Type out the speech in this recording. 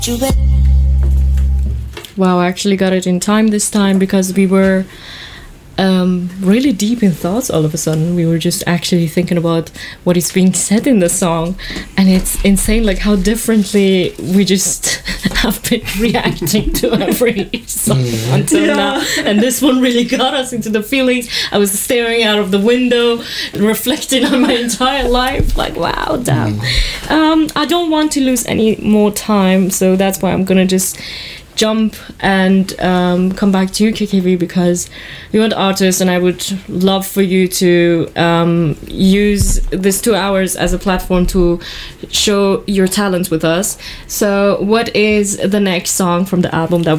Wow, I actually got it in time this time because we were really deep in thoughts all of a sudden. We were just actually thinking about what is being said in the song, and it's insane like how differently we just have been reacting to every song until now. And this one really got us into the feelings. I was staring out of the window, reflecting on my entire life, like wow, damn. I don't want to lose any more time, so that's why I'm gonna just jump and come back to you, KKV, because you're an artist and I would love for you to use this 2 hours as a platform to show your talents with us. So what is the next song from the album that